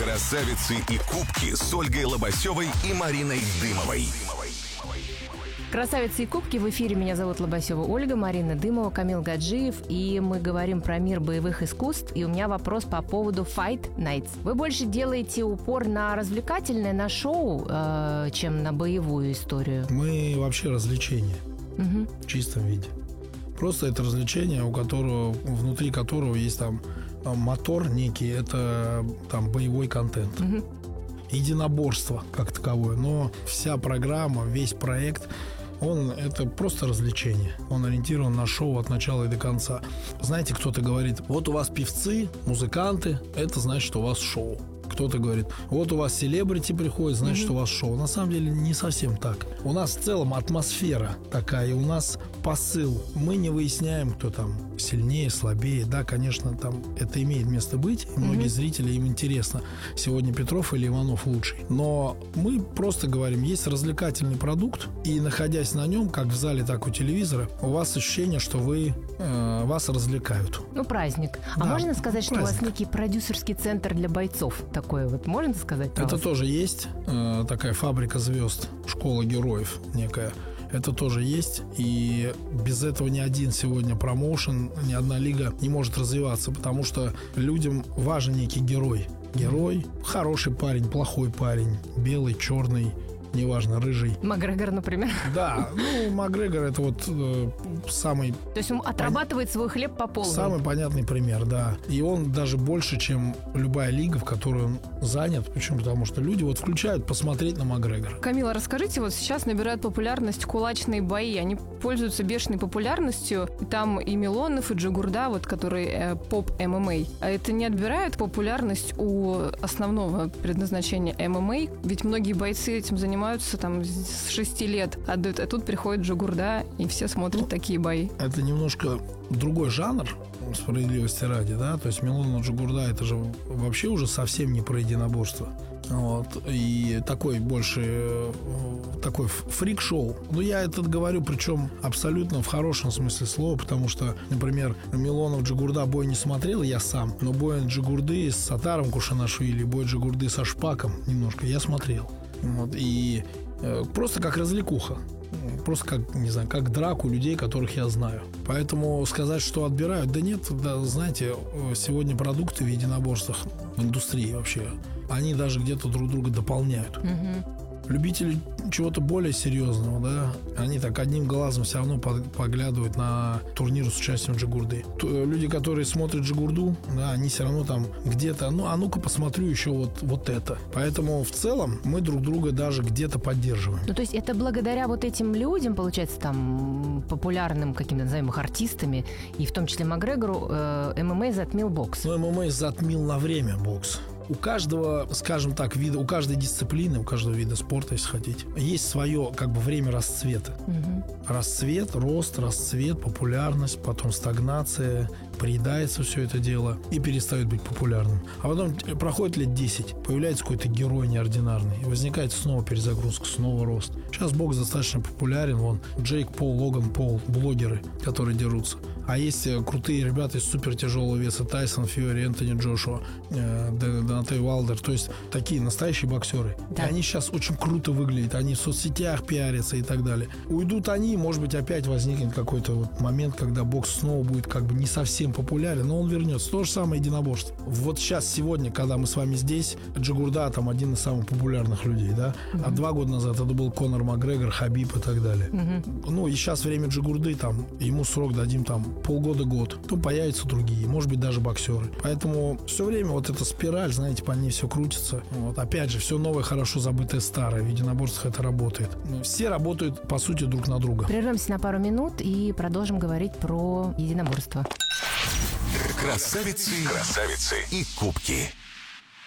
Красавицы и кубки с Ольгой Лобасевой и Мариной Дымовой. Красавицы и кубки в эфире. Меня зовут Лобасева Ольга, Марина Дымова, Камил Гаджиев. И мы говорим про мир боевых искусств. И у меня вопрос по поводу Fight Nights. Вы больше делаете упор на развлекательное, на шоу, чем на боевую историю? Мы вообще развлечение в чистом виде. Просто это развлечение, внутри которого есть там мотор некий, это там боевой контент. Единоборство как таковое. Но вся программа, весь проект, это просто развлечение. Он ориентирован на шоу от начала и до конца. Знаете, кто-то говорит: вот у вас певцы, музыканты, это значит, что у вас шоу. Кто-то говорит: вот у вас селебрити приходит, значит, что у вас шоу. На самом деле не совсем так. У нас в целом атмосфера такая, у нас посыл. Мы не выясняем, кто там сильнее, слабее. Да, конечно, там это имеет место быть. И многие зрители, им интересно, сегодня Петров или Иванов лучший. Но мы просто говорим, есть развлекательный продукт, и находясь на нем, как в зале, так и у телевизора, у вас ощущение, что вас развлекают. Ну, праздник. А Да, можно сказать, что праздник. у вас некий продюсерский центр для бойцов? Такое вот можно сказать про Это вас? тоже есть. Такая фабрика звезд, школа героев некая. Это тоже есть. И без этого ни один сегодня промоушен, ни одна лига не может развиваться, потому что людям важен некий герой. Герой, хороший парень, плохой парень, белый, черный, неважно, рыжий. Макгрегор, например. Да, Макгрегор — это вот самый... То есть он отрабатывает свой хлеб по полной. Самый понятный пример, да. И он даже больше, чем любая лига, в которой он занят. Почему? Потому что люди вот включают посмотреть на Макгрегора. Камила, расскажите, вот сейчас набирают популярность кулачные бои. Они пользуются бешеной популярностью. Там и Милонов, и Джигурда, вот, который поп-ММА. А это не отбирает популярность у основного предназначения ММА? Ведь многие бойцы этим занимаются там с 6 лет. А тут приходит Джигурда, и все смотрят такие бои. Это немножко другой жанр, справедливости ради, да. То есть Милонов, Джигурда — это же вообще уже совсем не про единоборство. Вот. И такой больше такой фрик-шоу. Но я это говорю, причем абсолютно в хорошем смысле слова, потому что, например, Милонов, Джигурда бой не смотрел я сам, но бой Джигурды с Сатаром Кушанашвили, бой Джигурды со Шпаком немножко я смотрел. Вот. И просто как развлекуха. Просто как, не знаю, как драку людей, которых я знаю. Поэтому сказать, что отбирают, да нет, да, знаете, сегодня продукты в единоборствах, в индустрии вообще, они даже где-то друг друга дополняют. Любители чего-то более серьезного, да, они так одним глазом все равно поглядывают на турниры с участием Джигурды. Люди, которые смотрят Джигурду, да, они все равно там где-то, а ну-ка посмотрю еще вот это. Поэтому в целом мы друг друга даже где-то поддерживаем. Ну, то есть это благодаря вот этим людям, получается, там, популярным каким-то, назовем их, артистами, и в том числе Макгрегору, ММА затмил бокс. Но ММА затмил на время бокс. У каждого, скажем так, вида, у каждой дисциплины, у каждого вида спорта, если хотите, есть свое как бы время расцвета. Расцвет, рост, расцвет, популярность, потом стагнация, приедается все это дело и перестает быть популярным. А потом проходит лет 10, появляется какой-то герой неординарный, и возникает снова перезагрузка, снова рост. Сейчас бокс достаточно популярен, вон Джейк Пол, Логан Пол, блогеры, которые дерутся. А есть крутые ребята из супертяжелого веса: Тайсон Фьюри, Энтони Джошуа, Донатей Уайлдер. То есть такие настоящие боксеры. Да. И они сейчас очень круто выглядят. Они в соцсетях пиарятся и так далее. Уйдут они, может быть, опять возникнет какой-то вот момент, когда бокс снова будет как бы не совсем популярен, но он вернется. То же самое единоборство. Вот сейчас, сегодня, когда мы с вами здесь, Джигурда там один из самых популярных людей, да? А 2 года назад это был Конор Макгрегор, Хабиб и так далее. Ну и сейчас время Джигурды, там, ему срок дадим там полгода-год. То появятся другие, может быть, даже боксеры. Поэтому все время вот эта спираль, знаете, по ней все крутится. Вот опять же, все новое, хорошо забытое старое. В единоборствах это работает. Все работают, по сути, друг на друга. Прервемся на пару минут и продолжим говорить про единоборство. Красавицы и кубки.